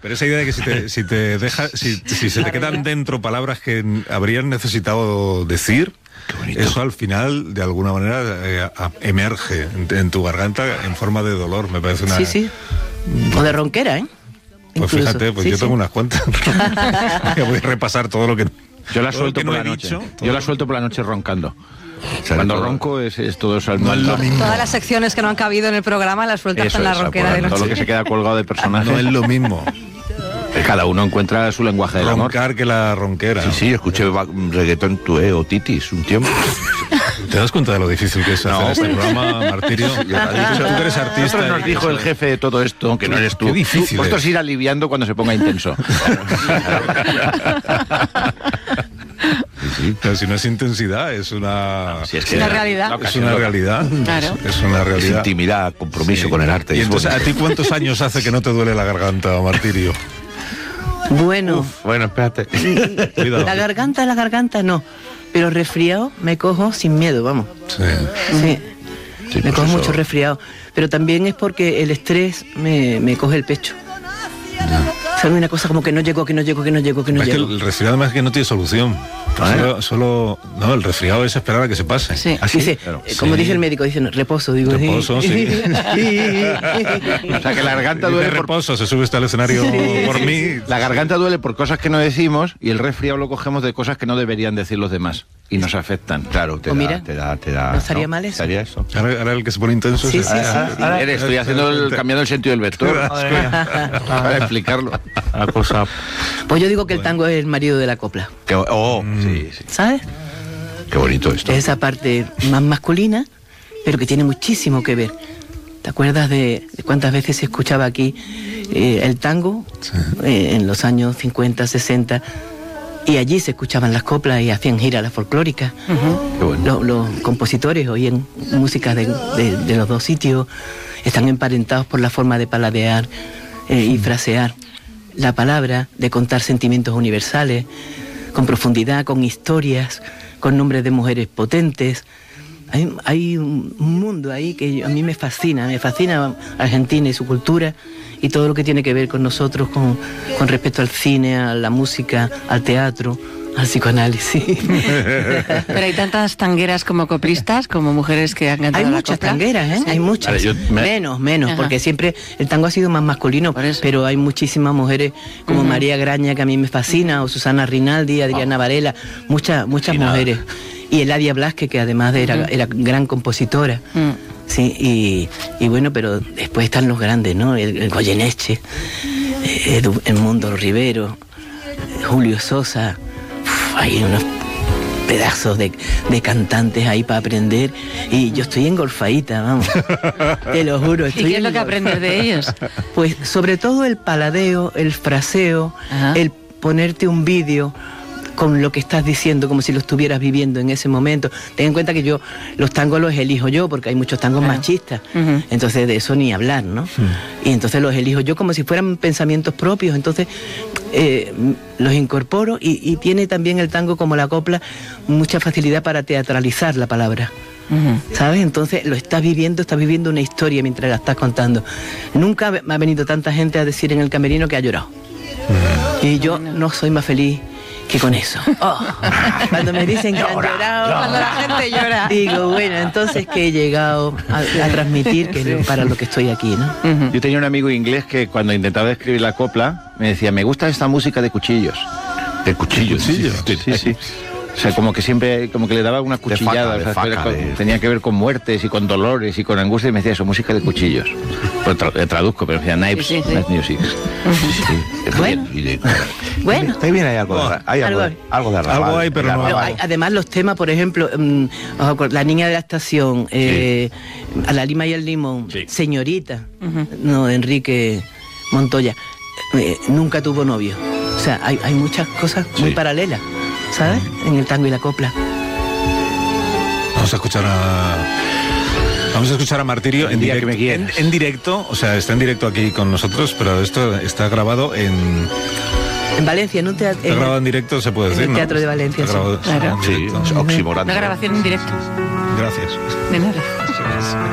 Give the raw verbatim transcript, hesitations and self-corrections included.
Pero esa idea de que si te, si te deja, si, si se te quedan dentro palabras que habrían necesitado decir, eso al final de alguna manera eh, emerge en, en tu garganta en forma de dolor. Me parece una... Sí, sí. O de ronquera, ¿eh? Pues incluso. Fíjate, pues sí, yo tengo sí. unas cuantas. Voy a repasar todo lo que... Yo la suelto por no la noche. Dicho, yo la suelto por la noche roncando. Cuando todo. ronco es, es todo eso. No es lo mismo. Todas las secciones que no han cabido en el programa las sueltas eso, en la esa, ronquera de noche. Todo lo que se queda colgado de personajes. No es lo mismo. Cada uno encuentra su lenguaje del amor. Roncar que la ronquera. Sí, sí, escuché reggaetón tué o titis un tiempo. ¿Te das cuenta de lo difícil que es hacer no, este programa, Martirio? Tú que eres artista. Nosotros nos dijo el jefe de todo esto, que no eres tú. Qué difícil. Vosotros ir aliviando cuando se ponga intenso. Sí, sí. Pero si no es intensidad, es una... No, si es, que es una realidad. Es una realidad. Claro. Es una realidad. Es intimidad, compromiso sí. con el arte. Y entonces, ¿a ti cuántos años hace que no te duele la garganta, Martirio? Bueno. Uf, bueno, espérate. Cuidado. La garganta, la garganta no. Pero resfriado me cojo sin miedo, vamos. Sí. Sí. sí me cojo eso... mucho resfriado. Pero también es porque el estrés me, me coge el pecho. ¿Sabes? Una cosa como que no llego, que no llego, que no llego, que no es llego. Que el resfriado además es que no tiene solución. ¿Ah? Solo, solo... No, el resfriado es esperar a que se pase. Sí. ¿Ah, sí? Dice, claro. Como sí. dice el médico, dice, reposo, digo. Reposo, sí. O sea, que la garganta duele por... reposo, se sube hasta el escenario sí. por mí. La garganta duele por cosas que no decimos y el resfriado lo cogemos de cosas que no deberían decir los demás. Y nos afectan. Claro, te, o da, mira, te da, te da. No estaría ¿no? mal eso. Estaría eso. Ahora, ahora el que se pone intenso sí, es... sí, sí, ahora, sí. Ahora, estoy haciendo el, cambiando el sentido del vector. Para explicarlo. La cosa... Pues yo digo que el tango es el marido de la copla. Que, oh, mm. sí, sí. ¿Sabes? Qué bonito esto. Es esa parte más masculina, pero que tiene muchísimo que ver. ¿Te acuerdas de, de cuántas veces se escuchaba aquí eh, el tango? Sí. Eh, en los años cincuenta, sesenta... Y allí se escuchaban las coplas y hacían giras las folclóricas. Uh-huh. Qué bueno. Los, los compositores oían música de, de, de los dos sitios, están emparentados por la forma de paladear eh, y frasear la palabra, de contar sentimientos universales, con profundidad, con historias, con nombres de mujeres potentes. Hay, hay un mundo ahí que a mí me fascina, me fascina Argentina y su cultura y todo lo que tiene que ver con nosotros, con, con respecto al cine, a la música, al teatro, al psicoanálisis. Pero hay tantas tangueras como coplistas, como mujeres que han cantado hay la muchas copla. tangueras, ¿eh? Sí. Hay muchas. Vale, yo me... Menos, menos, Ajá. porque siempre el tango ha sido más masculino, pero hay muchísimas mujeres como uh-huh. María Graña, que a mí me fascina, o Susana Rinaldi, Adriana oh. Varela, muchas, muchas sí, mujeres. Nada. Y Eladia Blasque, que además era, uh-huh. era gran compositora. Uh-huh. Sí, y, y bueno, pero después están los grandes, ¿no? El, el Goyeneche, Edu, el Mundo Rivero, Julio Sosa. Uf, hay unos pedazos de, de cantantes ahí para aprender. Y yo estoy engolfadita, vamos. Te lo juro. Estoy ¿Y qué es lo que aprendes de ellos? Pues sobre todo el paladeo, el fraseo, Ajá. el ponerte un vídeo con lo que estás diciendo, como si lo estuvieras viviendo en ese momento. Ten en cuenta que yo los tangos los elijo yo, porque hay muchos tangos claro. machistas, uh-huh. entonces de eso ni hablar, ¿no? Uh-huh. Y entonces los elijo yo como si fueran pensamientos propios, entonces eh, los incorporo y, y tiene también el tango, como la copla, mucha facilidad para teatralizar la palabra. Uh-huh. ¿Sabes? Entonces lo estás viviendo, estás viviendo una historia mientras la estás contando. Nunca me ha venido tanta gente a decir en el camerino que ha llorado. Uh-huh. Y yo no soy más feliz que con eso. Oh, cuando me dicen que han llorado, cuando la gente llora, digo, bueno, entonces que he llegado a, a transmitir que es para lo que estoy aquí, ¿no? Uh-huh. Yo tenía un amigo inglés que cuando intentaba escribir la copla me decía, me gusta esta música de cuchillos. ¿De cuchillos? Sí, sí, sí, sí. O sea, como que siempre, como que le daba una cuchillada, de faca, o sea, de faca, con, de... tenía que ver con muertes y con dolores y con angustia, y me decía eso, música de cuchillos. Pues tra le traduzco, pero me decía knives, sí, sí, sí. knife music. Uh-huh. Sí, sí. Bueno, de... bueno. Está bien, hay algo, de, hay algo, algo, algo de arrabal. Algo hay, pero no. Pero hay, además los temas, por ejemplo, um, La niña de la estación, eh, sí. A la lima y el limón, sí. Señorita, uh-huh. no, de Enrique Montoya, eh, nunca tuvo novio. O sea, hay, hay muchas cosas muy sí. paralelas, ¿sabes? En el tango y la copla. Vamos a escuchar a... Vamos a escuchar a Martirio en directo, en, en directo, o sea, está en directo aquí con nosotros, pero esto está grabado en... En Valencia, en un teatro... Está grabado en directo, se puede decir, en el Teatro ¿no? de Valencia, está grabado, sí. Claro. Sí, es oximorante. Una grabación en directo. Gracias. De nada.